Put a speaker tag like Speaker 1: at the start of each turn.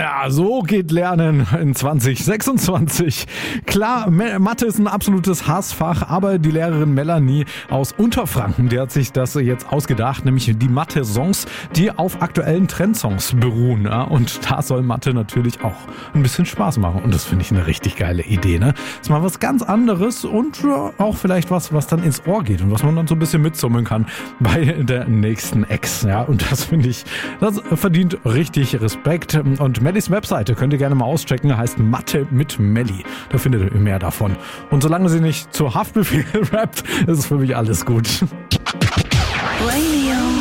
Speaker 1: Ja, so geht Lernen in 2026. Klar, Mathe ist ein absolutes Hassfach, aber die Lehrerin Melanie aus Unterfranken, die hat sich das jetzt ausgedacht, nämlich die Mathe-Songs, die auf aktuellen Trendsongs beruhen. Ja? Und da soll Mathe natürlich auch ein bisschen Spaß machen. Und das finde ich eine richtig geile Idee. Ne? Ist mal was ganz anderes und ja, auch vielleicht was dann ins Ohr geht und was man dann so ein bisschen mitsummen kann bei der nächsten Ex. Ja? Und das finde ich, das verdient richtig Respekt. Und Mellys Webseite könnt ihr gerne mal auschecken, heißt Mathe mit Melli. Da findet ihr mehr davon. Und solange sie nicht zu Haftbefehl rappt, ist für mich alles gut.
Speaker 2: Radio